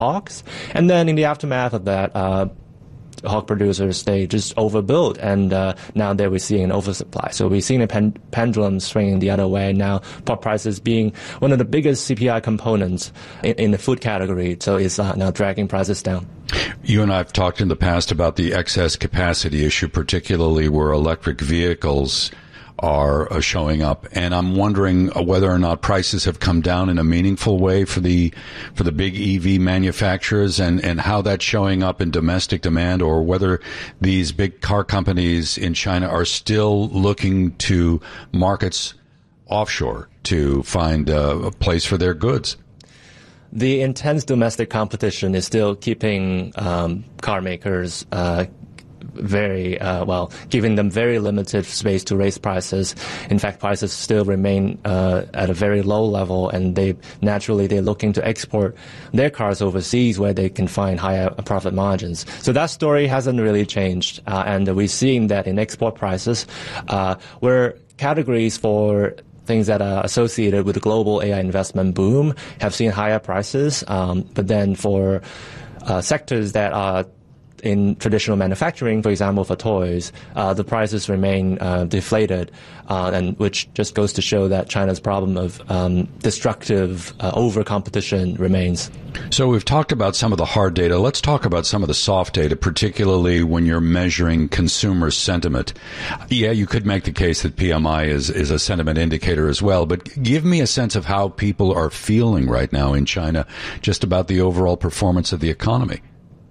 hawks. And then in the aftermath of that, hog producers, they just overbuilt, and now we're seeing an oversupply. So we're seeing a pendulum swinging the other way now, pork prices being one of the biggest CPI components in the food category, so it's now dragging prices down. You and I have talked in the past about the excess capacity issue, particularly where electric vehicles are showing up, and I'm wondering whether or not prices have come down in a meaningful way for the big EV manufacturers, and how that's showing up in domestic demand, or whether these big car companies in China are still looking to markets offshore to find a place for their goods. The intense domestic competition is still keeping car makers giving them very limited space to raise prices. In fact, prices still remain at a very low level, and they're looking to export their cars overseas where they can find higher profit margins. So that story hasn't really changed, and we're seeing that in export prices, where categories for things that are associated with the global AI investment boom have seen higher prices, but then for sectors that are in traditional manufacturing, for example, for toys, the prices remain deflated, and which just goes to show that China's problem of destructive over-competition remains. So we've talked about some of the hard data. Let's talk about some of the soft data, particularly when you're measuring consumer sentiment. Yeah, you could make the case that PMI is a sentiment indicator as well, but give me a sense of how people are feeling right now in China, just about the overall performance of the economy.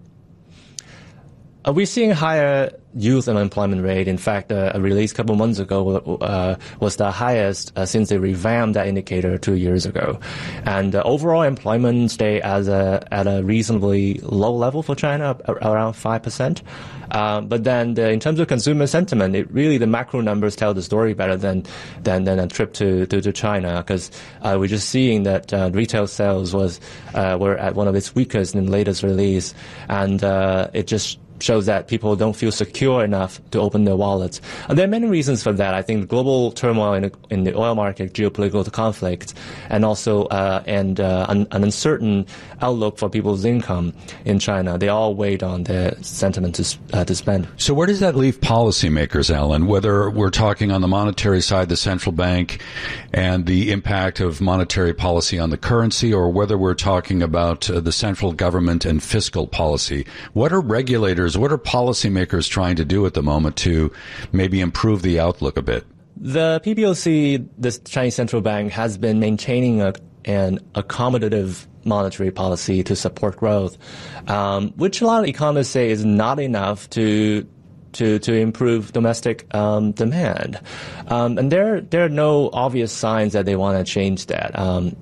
We're seeing higher youth unemployment rate. In fact, a release a couple months ago was the highest since they revamped that indicator 2 years ago. And overall employment stay at a reasonably low level for China, around 5%. But then in terms of consumer sentiment, the macro numbers tell the story better than a trip to China, because we're just seeing that retail sales were at one of its weakest in the latest release, and it just shows that people don't feel secure enough to open their wallets. And there are many reasons for that. I think global turmoil in the oil market, geopolitical conflict, and also an uncertain outlook for people's income in China, they all weighed on their sentiment to spend. So where does that leave policymakers, Alan? Whether we're talking on the monetary side, the central bank, and the impact of monetary policy on the currency, or whether we're talking about the central government and fiscal policy, what are regulators, what are policymakers trying to do at the moment to maybe improve the outlook a bit? The PBOC, the Chinese central bank, has been maintaining an accommodative monetary policy to support growth, which a lot of economists say is not enough to improve domestic demand. And there are no obvious signs that they want to change that.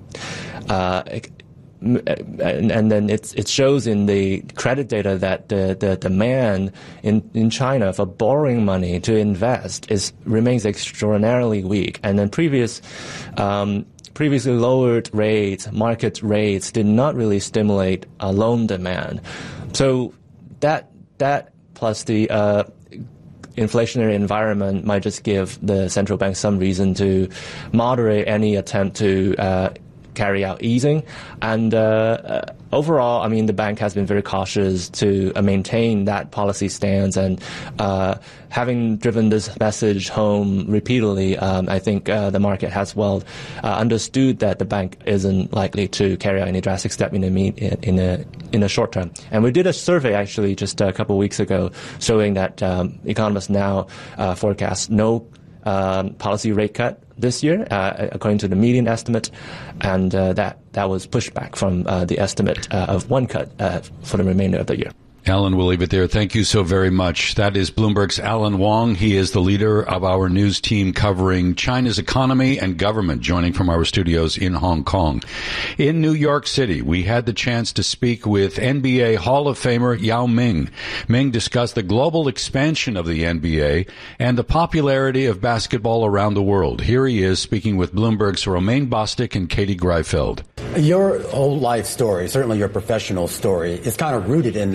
And then it shows in the credit data that the demand in China for borrowing money to invest remains extraordinarily weak. And then previously lowered market rates did not really stimulate loan demand. So that plus the inflationary environment might just give the central bank some reason to moderate any attempt to carry out easing. And overall, I mean, the bank has been very cautious to maintain that policy stance. And having driven this message home repeatedly, I think the market has well understood that the bank isn't likely to carry out any drastic step in the short term. And we did a survey actually just a couple of weeks ago showing that economists now forecast no policy rate cut this year, according to the median estimate, and that was pushed back from the estimate of one cut for the remainder of the year. Alan, we'll leave it there. Thank you so very much. That is Bloomberg's Alan Wong. He is the leader of our news team covering China's economy and government, joining from our studios in Hong Kong. In New York City, we had the chance to speak with NBA Hall of Famer Yao Ming. Ming discussed the global expansion of the NBA and the popularity of basketball around the world. Here he is speaking with Bloomberg's Romaine Bostick and Katie Greifeld. Your whole life story, certainly your professional story, is kind of rooted in that connection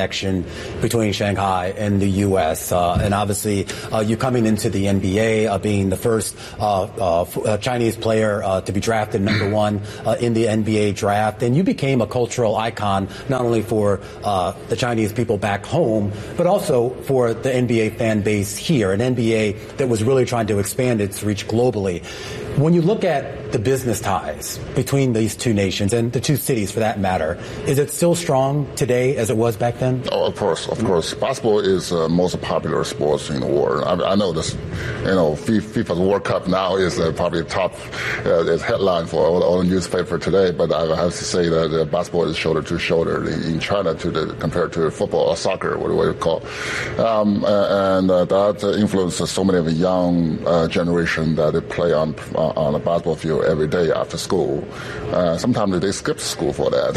connection between Shanghai and the U.S. And obviously, you coming into the NBA, being the first Chinese player to be drafted number one in the NBA draft, and you became a cultural icon not only for the Chinese people back home, but also for the NBA fan base here, an NBA that was really trying to expand its reach globally. When you look at the business ties between these two nations and the two cities for that matter, is it still strong today as it was back then? Oh, of course. Basketball is the most popular sports in the world. I know this, FIFA's World Cup now is probably top headline for all the newspaper today, but I have to say that basketball is shoulder to shoulder in China compared to football or soccer, what you call. And that influences so many of the young generation that they play on a basketball field every day after school. Sometimes they skip school for that.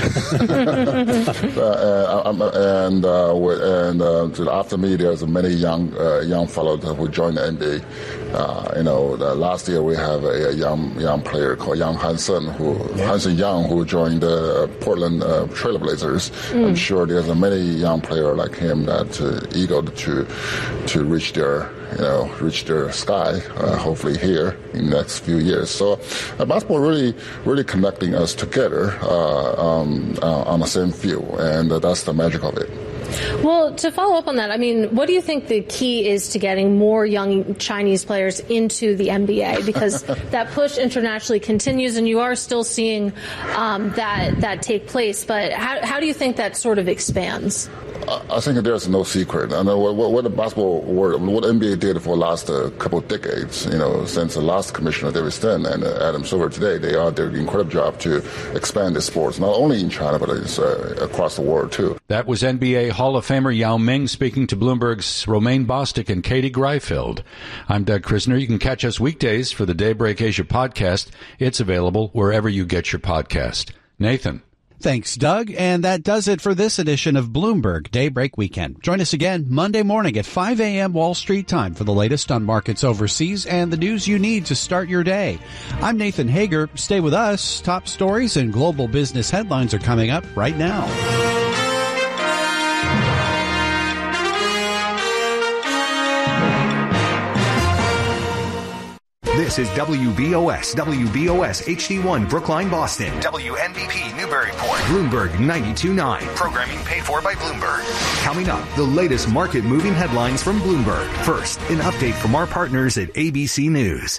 After me, there's many young fellows who joined the NBA. Last year we have a young player called Yang Hansen Young, who joined the Portland Trailblazers. I'm sure there's many young players like him that eager to reach their sky, hopefully here in the next few years. So basketball really connecting us together on the same field, and that's the magic of it. Well, to follow up on that, what do you think the key is to getting more young Chinese players into the NBA? Because that push internationally continues, and you are still seeing that take place. But how do you think that sort of expands? I think there's no secret. I know what the basketball world, what NBA did for the last couple of decades, since the last commissioner, David Stern, and Adam Silver today, they are doing an incredible job to expand the sports, not only in China, but it's across the world, too. That was NBA Hall of Famer Yao Ming speaking to Bloomberg's Romaine Bostick and Katie Greifeld. I'm Doug Krisner. You can catch us weekdays for the Daybreak Asia podcast. It's available wherever you get your podcast. Nathan. Thanks, Doug. And that does it for this edition of Bloomberg Daybreak Weekend. Join us again Monday morning at 5 a.m. Wall Street time for the latest on markets overseas and the news you need to start your day. I'm Nathan Hager. Stay with us. Top stories and global business headlines are coming up right now. This is WBOS HD1 Brookline, Boston. WNBP Newburyport. Bloomberg 92.9. Programming paid for by Bloomberg. Coming up, the latest market-moving headlines from Bloomberg. First, an update from our partners at ABC News.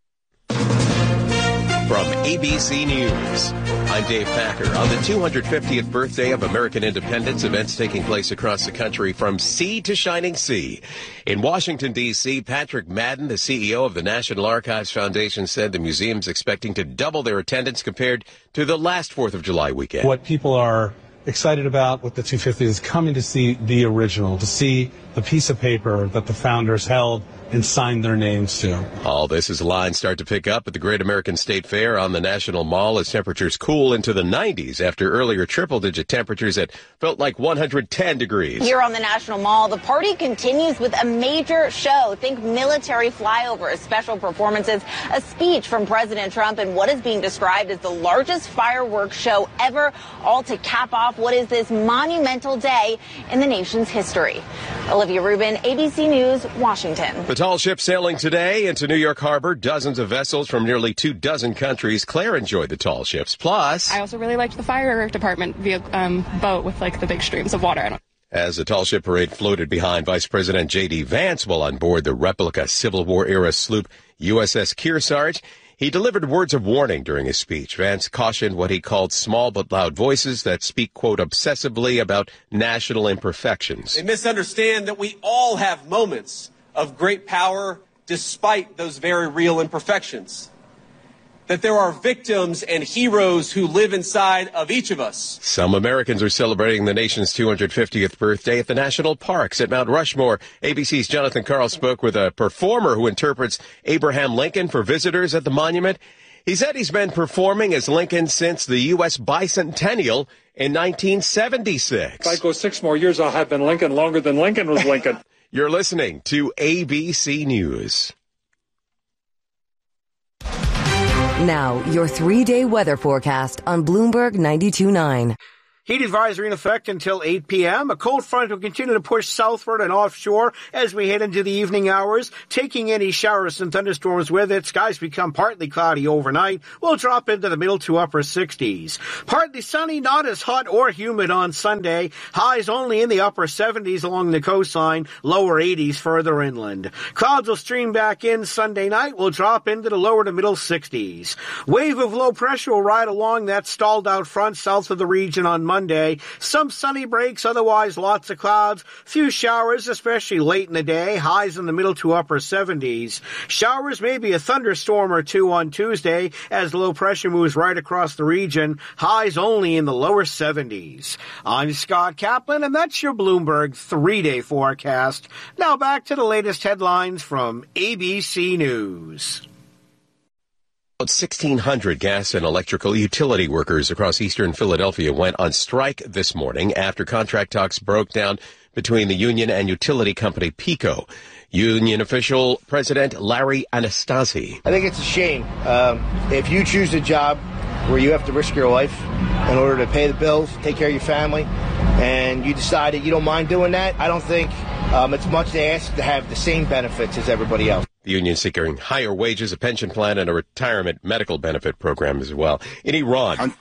From ABC News, I'm Dave Packer. On the 250th birthday of American independence, events taking place across the country from sea to shining sea. In Washington, D.C., Patrick Madden, the CEO of the National Archives Foundation, said the museum's expecting to double their attendance compared to the last 4th of July weekend. What people are excited about with the 250 is coming to see the original, to see the piece of paper that the founders held and signed their names to. All this as lines start to pick up at the Great American State Fair on the National Mall as temperatures cool into the 90s after earlier triple-digit temperatures that felt like 110 degrees. Here on the National Mall, the party continues with a major show. Think military flyovers, special performances, a speech from President Trump, and what is being described as the largest fireworks show ever, all to cap off what is this monumental day in the nation's history. Olivia Rubin, ABC News, Washington. The tall ship sailing today into New York Harbor, dozens of vessels from nearly 24 countries. Claire enjoyed the tall ships. Plus, I also really liked the fire department boat with the big streams of water. As the tall ship parade floated behind Vice President J.D. Vance while on board the replica Civil War-era sloop USS Kearsarge, he delivered words of warning during his speech. Vance cautioned what he called small but loud voices that speak, quote, obsessively about national imperfections. They misunderstand that we all have moments of great power despite those very real imperfections. That there are victims and heroes who live inside of each of us. Some Americans are celebrating the nation's 250th birthday at the national parks at Mount Rushmore. ABC's Jonathan Karl spoke with a performer who interprets Abraham Lincoln for visitors at the monument. He said he's been performing as Lincoln since the U.S. bicentennial in 1976. If I go 6 more years, I'll have been Lincoln longer than Lincoln was Lincoln. You're listening to ABC News. Now, your 3-day weather forecast on Bloomberg 92.9. Heat advisory in effect until 8 p.m. A cold front will continue to push southward and offshore as we head into the evening hours, taking any showers and thunderstorms with it. Skies become partly cloudy overnight. We'll drop into the middle to upper 60s. Partly sunny, not as hot or humid on Sunday. Highs only in the upper 70s along the coastline, lower 80s further inland. Clouds will stream back in Sunday night. We'll drop into the lower to middle 60s. Wave of low pressure will ride along that stalled out front south of the region on Monday. Some sunny breaks, otherwise lots of clouds. Few showers, especially late in the day. Highs in the middle to upper 70s. Showers, maybe a thunderstorm or two on Tuesday as low pressure moves right across the region. Highs only in the lower 70s. I'm Scott Kaplan, and that's your Bloomberg 3-day forecast. Now back to the latest headlines from ABC News. About 1,600 gas and electrical utility workers across eastern Philadelphia went on strike this morning after contract talks broke down between the union and utility company PECO. Union official President Larry Anastasi. I think it's a shame. If you choose a job where you have to risk your life in order to pay the bills, take care of your family, and you decide that you don't mind doing that, I don't think it's much to ask to have the same benefits as everybody else. The union seeking higher wages, a pension plan, and a retirement medical benefit program as well. In Iran,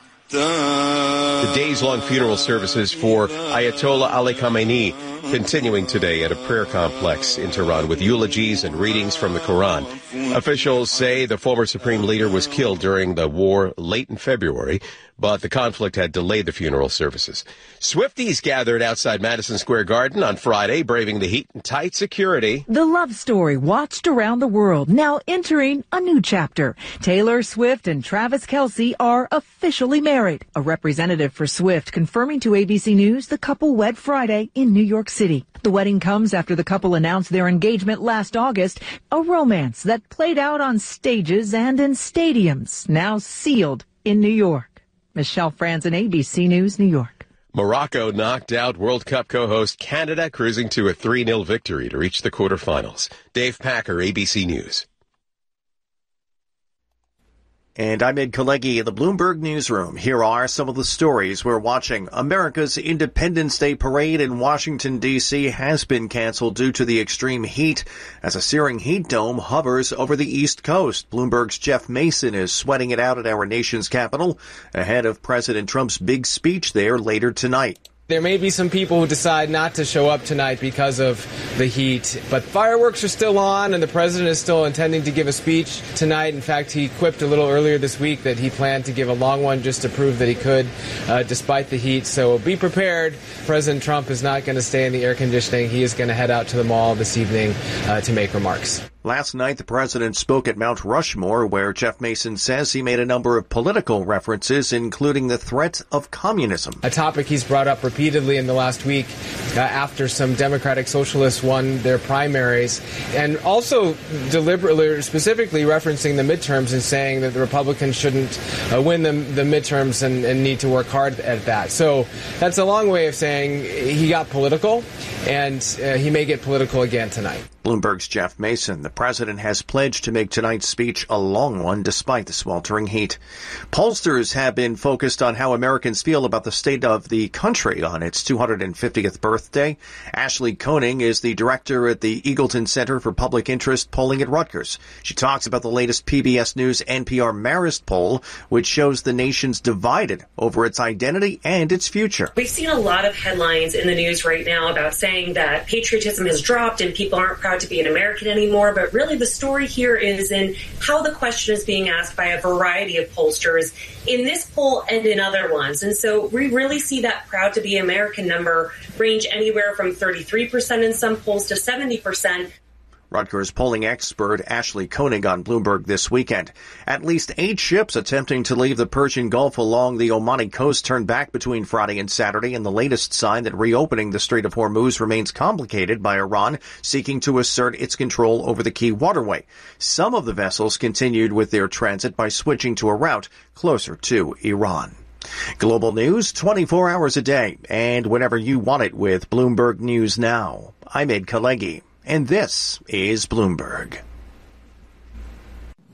the days-long funeral services for Ayatollah Ali Khamenei continuing today at a prayer complex in Tehran with eulogies and readings from the Quran. Officials say the former supreme leader was killed during the war late in February, but the conflict had delayed the funeral services. Swifties gathered outside Madison Square Garden on Friday, braving the heat and tight security. The love story watched around the world, now entering a new chapter. Taylor Swift and Travis Kelce are officially married. A representative for Swift confirming to ABC News the couple wed Friday in New York City. The wedding comes after the couple announced their engagement last August, a romance that played out on stages and in stadiums, now sealed in New York. Michelle Franzen, ABC News, New York. Morocco knocked out World Cup co-host Canada, cruising to a 3-0 victory to reach the quarterfinals. Dave Packer, ABC News. And I'm Ed Kalegi in the Bloomberg Newsroom. Here are some of the stories we're watching. America's Independence Day parade in Washington, D.C. has been canceled due to the extreme heat as a searing heat dome hovers over the East Coast. Bloomberg's Jeff Mason is sweating it out at our nation's capital ahead of President Trump's big speech there later tonight. There may be some people who decide not to show up tonight because of the heat, but fireworks are still on and the president is still intending to give a speech tonight. In fact, he quipped a little earlier this week that he planned to give a long one just to prove that he could, despite the heat. So be prepared. President Trump is not going to stay in the air conditioning. He is going to head out to the mall this evening to make remarks. Last night, the president spoke at Mount Rushmore, where Jeff Mason says he made a number of political references, including the threat of communism. A topic he's brought up repeatedly in the last week after some Democratic Socialists won their primaries, and also deliberately, specifically referencing the midterms and saying that the Republicans shouldn't win the midterms and need to work hard at that. So that's a long way of saying he got political, and he may get political again tonight. Bloomberg's Jeff Mason. The president has pledged to make tonight's speech a long one despite the sweltering heat. Pollsters have been focused on how Americans feel about the state of the country on its 250th birthday. Ashley Koenig is the director at the Eagleton Center for Public Interest Polling at Rutgers. She talks about the latest PBS News NPR Marist poll, which shows the nation's divided over its identity and its future. We've seen a lot of headlines in the news right now about saying that patriotism has dropped and people aren't proud to be an American anymore, but really the story here is in how the question is being asked by a variety of pollsters in this poll and in other ones. And so we really see that proud to be American number range anywhere from 33% in some polls to 70%. Rutgers polling expert Ashley Koenig on Bloomberg this weekend. At least 8 ships attempting to leave the Persian Gulf along the Omani coast turned back between Friday and Saturday, and the latest sign that reopening the Strait of Hormuz remains complicated by Iran seeking to assert its control over the key waterway. Some of the vessels continued with their transit by switching to a route closer to Iran. Global news 24 hours a day and whenever you want it with Bloomberg News Now. I'm Ed Kalegi. And this is Bloomberg.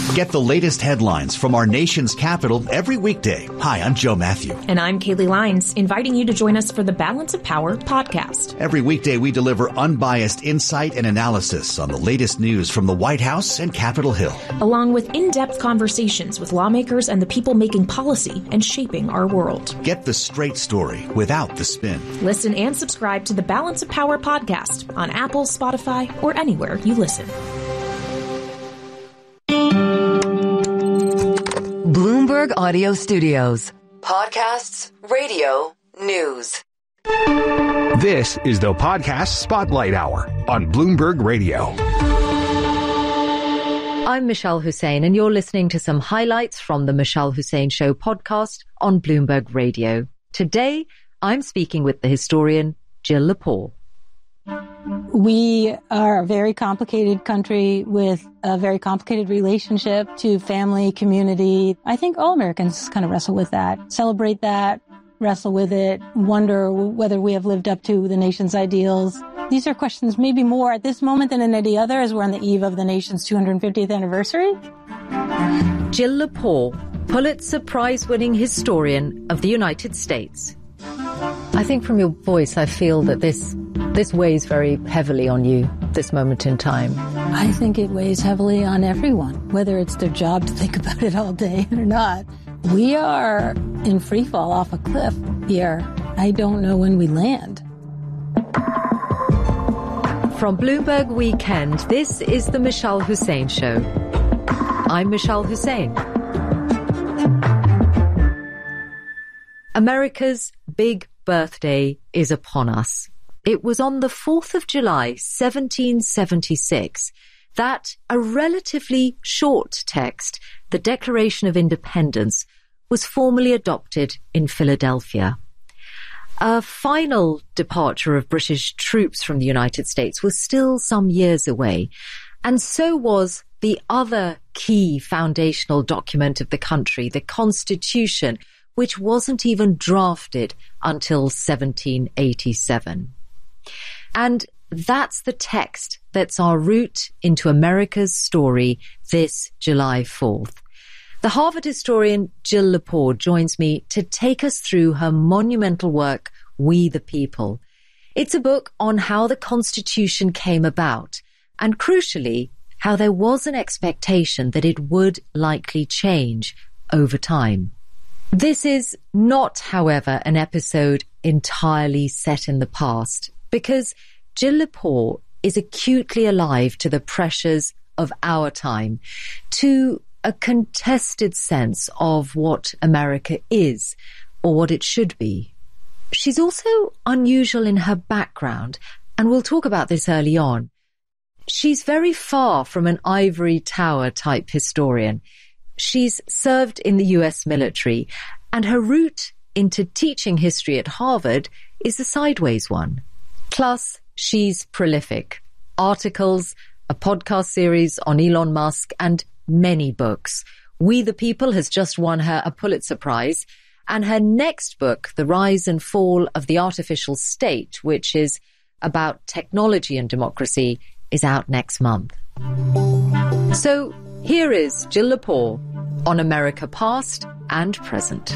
Get the latest headlines from our nation's capital every weekday. Hi, I'm Joe Matthew. And I'm Kaylee Lines, inviting you to join us for the Balance of Power podcast. Every weekday, we deliver unbiased insight and analysis on the latest news from the White House and Capitol Hill, along with in-depth conversations with lawmakers and the people making policy and shaping our world. Get the straight story without the spin. Listen and subscribe to the Balance of Power podcast on Apple, Spotify, or anywhere you listen. Bloomberg Audio Studios. Podcasts, radio, news. This is the Podcast Spotlight Hour on Bloomberg Radio. I'm Michelle Hussein, and you're listening to some highlights from the Michelle Hussein Show podcast on Bloomberg Radio. Today, I'm speaking with the historian Jill Lepore. We are a very complicated country with a very complicated relationship to family, community. I think all Americans kind of wrestle with that, celebrate that, wrestle with it, wonder whether we have lived up to the nation's ideals. These are questions maybe more at this moment than in any other, as we're on the eve of the nation's 250th anniversary. Jill Lepore, Pulitzer Prize-winning historian of the United States. I think from your voice, I feel that this weighs very heavily on you, this moment in time. I think it weighs heavily on everyone, whether it's their job to think about it all day or not. We are in free fall off a cliff here. I don't know when we land. From Bloomberg Weekend, this is the Michelle Hussein Show. I'm Michelle Hussein. America's big birthday is upon us. It was on the 4th of July, 1776, that a relatively short text, the Declaration of Independence, was formally adopted in Philadelphia. A final departure of British troops from the United States was still some years away, and so was the other key foundational document of the country, the Constitution, which wasn't even drafted until 1787. And that's the text that's our route into America's story this July 4th. The Harvard historian Jill Lepore joins me to take us through her monumental work, We the People. It's a book on how the Constitution came about, and crucially, how there was an expectation that it would likely change over time. This is not, however, an episode entirely set in the past, because Jill Lepore is acutely alive to the pressures of our time, to a contested sense of what America is, or what it should be. She's also unusual in her background, and we'll talk about this early on. She's very far from an ivory tower type historian. She's served in the US military, and her route into teaching history at Harvard is a sideways one. Plus, she's prolific. Articles, a podcast series on Elon Musk, and many books. We the People has just won her a Pulitzer Prize, and her next book, The Rise and Fall of the Artificial State, which is about technology and democracy, is out next month. So here is Jill Lepore on America Past and Present.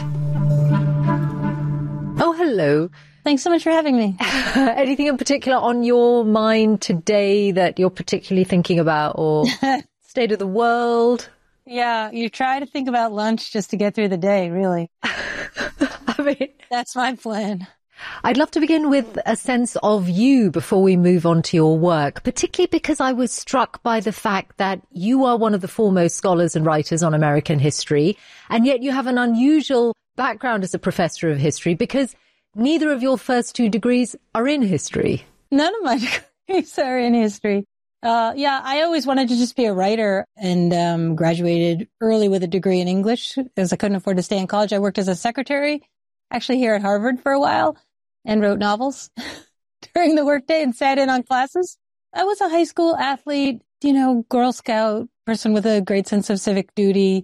Oh, hello. Thanks so much for having me. Anything in particular on your mind today that you're particularly thinking about, or state of the world? Yeah, you try to think about lunch just to get through the day, really. I mean, that's my plan. I'd love to begin with a sense of you before we move on to your work, particularly because I was struck by the fact that you are one of the foremost scholars and writers on American history, and yet you have an unusual background as a professor of history, because neither of your first two degrees are in history. None of my degrees are in history. I always wanted to just be a writer, and graduated early with a degree in English as I couldn't afford to stay in college. I worked as a secretary, actually here at Harvard for a while, and wrote novels during the workday and sat in on classes. I was a high school athlete, Girl Scout, person with a great sense of civic duty.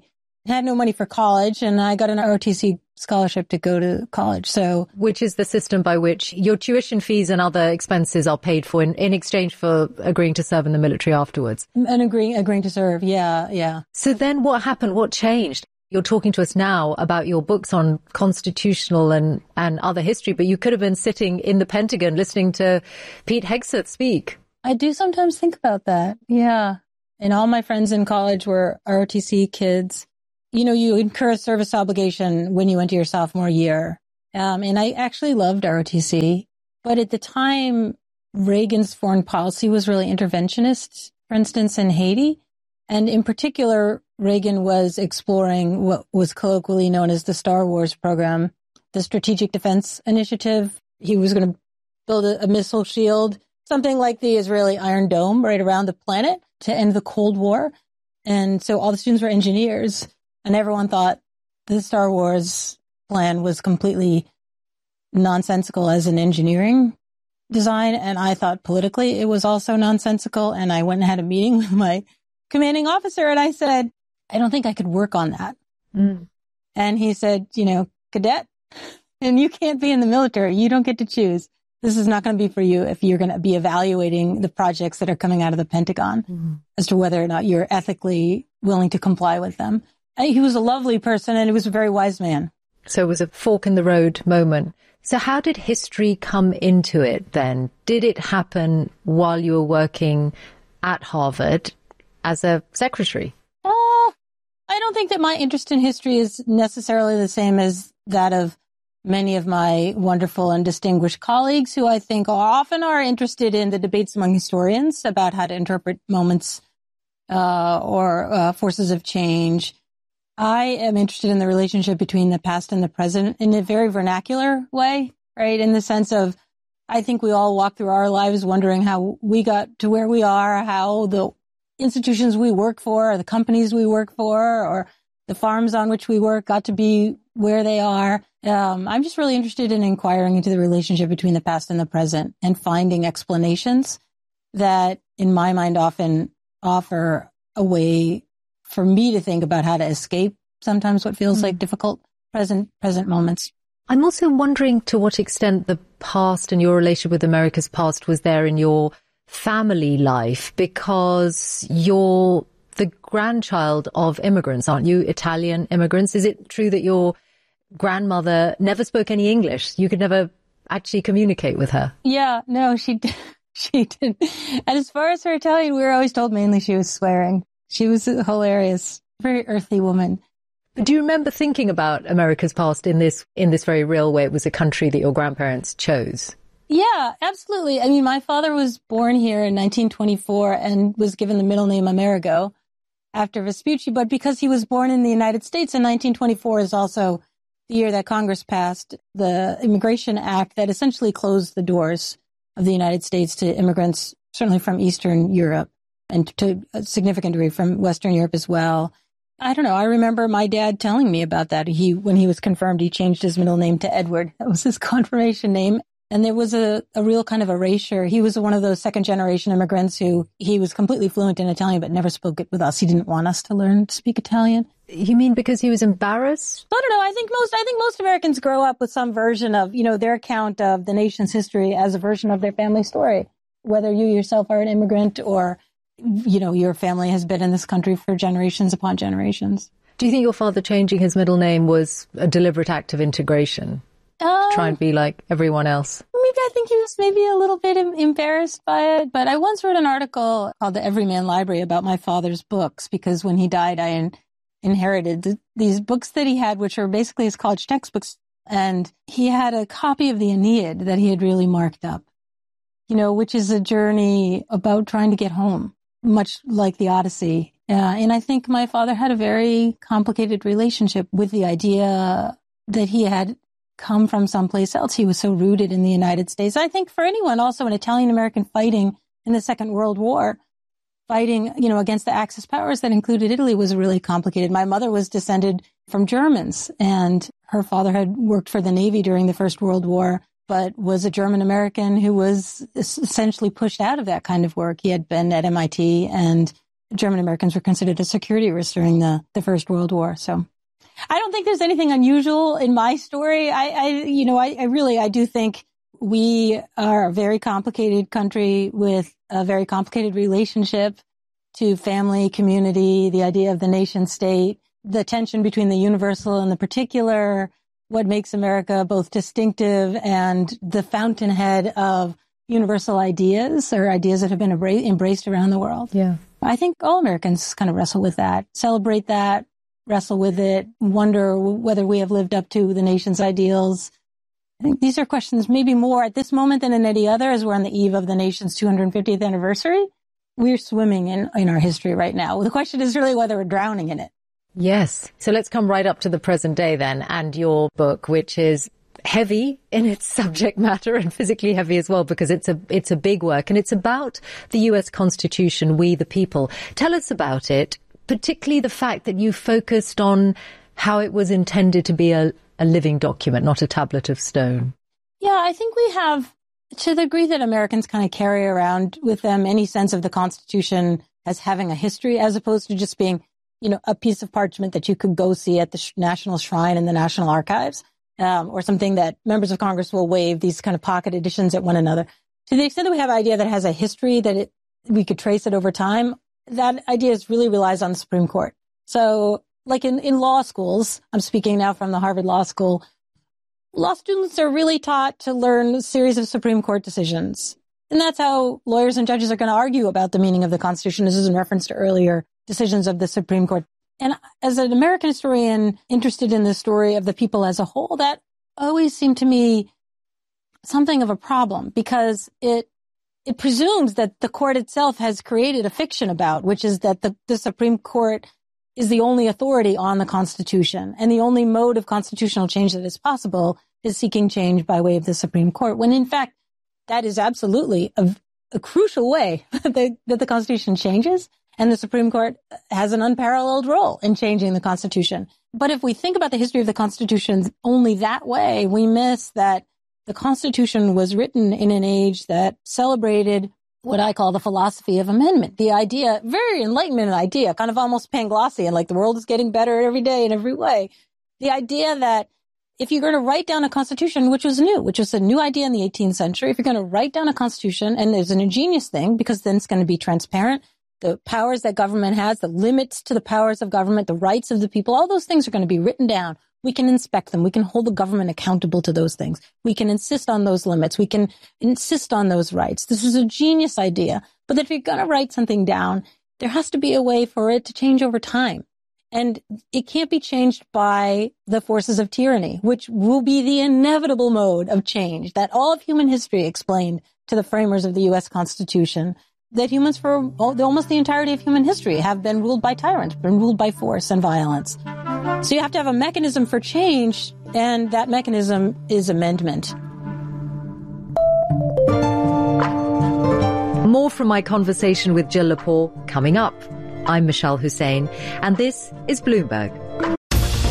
had no money for college, and I got an ROTC scholarship to go to college. So, which is the system by which your tuition fees and other expenses are paid for in exchange for agreeing to serve in the military afterwards. And agreeing to serve. Yeah. So then what happened? What changed? You're talking to us now about your books on constitutional and other history, but you could have been sitting in the Pentagon listening to Pete Hegseth speak. I do sometimes think about that. Yeah. And all my friends in college were ROTC kids. You know, you incur a service obligation when you enter your sophomore year. And I actually loved ROTC. But at the time, Reagan's foreign policy was really interventionist, for instance, in Haiti. And in particular, Reagan was exploring what was colloquially known as the Star Wars program, the Strategic Defense Initiative. He was going to build a missile shield, something like the Israeli Iron Dome right around the planet to end the Cold War. And so all the students were engineers. And everyone thought the Star Wars plan was completely nonsensical as an engineering design. And I thought politically it was also nonsensical. And I went and had a meeting with my commanding officer. And I said, I don't think I could work on that. Mm. And he said, cadet, and you can't be in the military. You don't get to choose. This is not going to be for you if you're going to be evaluating the projects that are coming out of the Pentagon as to whether or not you're ethically willing to comply with them. He was a lovely person, and he was a very wise man. So it was a fork in the road moment. So how did history come into it then? Did it happen while you were working at Harvard as a secretary? I don't think that my interest in history is necessarily the same as that of many of my wonderful and distinguished colleagues who I think often are interested in the debates among historians about how to interpret moments or forces of change. I am interested in the relationship between the past and the present in a very vernacular way, right? In the sense of, I think we all walk through our lives wondering how we got to where we are, how the institutions we work for, or the companies we work for, or the farms on which we work got to be where they are. I'm just really interested in inquiring into the relationship between the past and the present and finding explanations that, in my mind, often offer a way for me to think about how to escape sometimes what feels like difficult present moments. I'm also wondering to what extent the past and your relationship with America's past was there in your family life, because you're the grandchild of immigrants, aren't you? Italian immigrants. Is it true that your grandmother never spoke any English? You could never actually communicate with her? Yeah, no, she did. And as far as her Italian, we were always told mainly she was swearing. She was a hilarious, very earthy woman. But do you remember thinking about America's past in this very real way? It was a country that your grandparents chose. Yeah, absolutely. I mean, my father was born here in 1924 and was given the middle name Amerigo after Vespucci. But because he was born in the United States in 1924 is also the year that Congress passed the Immigration Act that essentially closed the doors of the United States to immigrants, certainly from Eastern Europe and to a significant degree from Western Europe as well. I don't know. I remember my dad telling me about that. When he was confirmed, he changed his middle name to Edward. That was his confirmation name. And there was a real kind of erasure. He was one of those second-generation immigrants who he was completely fluent in Italian but never spoke it with us. He didn't want us to learn to speak Italian. You mean because he was embarrassed? I don't know. I think most Americans grow up with some version of, their account of the nation's history as a version of their family story. Whether you yourself are an immigrant or, your family has been in this country for generations upon generations. Do you think your father changing his middle name was a deliberate act of integration? To try and be like everyone else? Maybe I think he was maybe a little bit embarrassed by it. But I once wrote an article called The Everyman Library about my father's books, because when he died, I inherited these books that he had, which are basically his college textbooks. And he had a copy of the Aeneid that he had really marked up, which is a journey about trying to get home, much like the Odyssey. And I think my father had a very complicated relationship with the idea that he had come from someplace else. He was so rooted in the United States. I think for anyone, also an Italian-American fighting in the Second World War, fighting, against the Axis powers that included Italy, was really complicated. My mother was descended from Germans, and her father had worked for the Navy during the First World War, but was a German-American who was essentially pushed out of that kind of work. He had been at MIT and German Americans were considered a security risk during the First World War. So I don't think there's anything unusual in my story. I do think we are a very complicated country with a very complicated relationship to family, community, the idea of the nation state, the tension between the universal and the particular, what makes America both distinctive and the fountainhead of universal ideas or ideas that have been embraced around the world. Yeah. I think all Americans kind of wrestle with that, celebrate that, wrestle with it, wonder whether we have lived up to the nation's ideals. I think these are questions maybe more at this moment than in any other, as we're on the eve of the nation's 250th anniversary. We're swimming in our history right now. The question is really whether we're drowning in it. Yes. So let's come right up to the present day then, and your book, which is heavy in its subject matter and physically heavy as well, because it's a big work, and it's about the US Constitution, We the People. Tell us about it, particularly the fact that you focused on how it was intended to be a living document, not a tablet of stone. Yeah, I think we have, to the degree that Americans kind of carry around with them any sense of the Constitution as having a history, as opposed to just being, a piece of parchment that you could go see at the National Shrine in the National Archives, or something that members of Congress will wave, these kind of pocket editions at one another. To the extent that we have an idea that has a history, that we could trace it over time, that idea really relies on the Supreme Court. So, like in law schools, I'm speaking now from the Harvard Law School, law students are really taught to learn a series of Supreme Court decisions. And that's how lawyers and judges are going to argue about the meaning of the Constitution. This is in reference to earlier decisions of the Supreme Court. And as an American historian interested in the story of the people as a whole, that always seemed to me something of a problem, because it presumes that the court itself has created a fiction about, which is that the Supreme Court is the only authority on the Constitution, and the only mode of constitutional change that is possible is seeking change by way of the Supreme Court, when in fact that is absolutely a crucial way that the Constitution changes, and the Supreme Court has an unparalleled role in changing the Constitution. But if we think about the history of the Constitution only that way, we miss that the Constitution was written in an age that celebrated what I call the philosophy of amendment. The idea, very Enlightenment idea, kind of almost Panglossian, like the world is getting better every day in every way. The idea that if you're going to write down a constitution, which was a new idea in the 18th century, if you're going to write down a constitution, and there's an ingenious thing, because then it's going to be transparent, the powers that government has, the limits to the powers of government, the rights of the people, all those things are going to be written down. We can inspect them. We can hold the government accountable to those things. We can insist on those limits. We can insist on those rights. This is a genius idea. But if you're going to write something down, there has to be a way for it to change over time. And it can't be changed by the forces of tyranny, which will be the inevitable mode of change that all of human history explained to the framers of the U.S. Constitution, that humans for almost the entirety of human history have been ruled by tyrants, been ruled by force and violence. So you have to have a mechanism for change, and that mechanism is amendment. More from my conversation with Jill Lepore coming up. I'm Michelle Hussein, and this is Bloomberg.